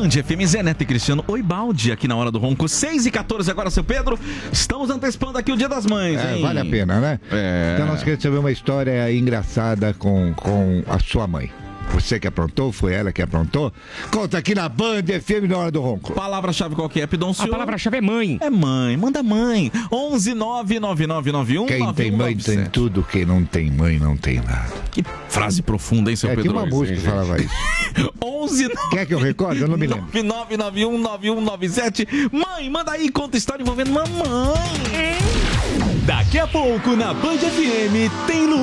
Band FM, Zé Neto e Cristiano. Oi, balde, aqui na Hora do Ronco, 6h14 agora, seu Pedro. Estamos antecipando aqui o Dia das Mães, hein? Vale a pena, né? Então nós queremos saber uma história engraçada com a sua mãe. Você que aprontou, foi ela que aprontou? Conta aqui na Band FM na Hora do Ronco. Palavra-chave qual que é, Pidoncio? A palavra-chave é mãe. É mãe, manda mãe. 11-99991. Quem tem mãe tem tudo, quem não tem mãe não tem nada. Que frase profunda, hein, seu Pedro? Tinha uma música que falava isso. 11 Quer que eu recorde? Eu não me lembro. 99919197. Mãe, manda aí, conta história envolvendo mamãe. Daqui a pouco na Band FM tem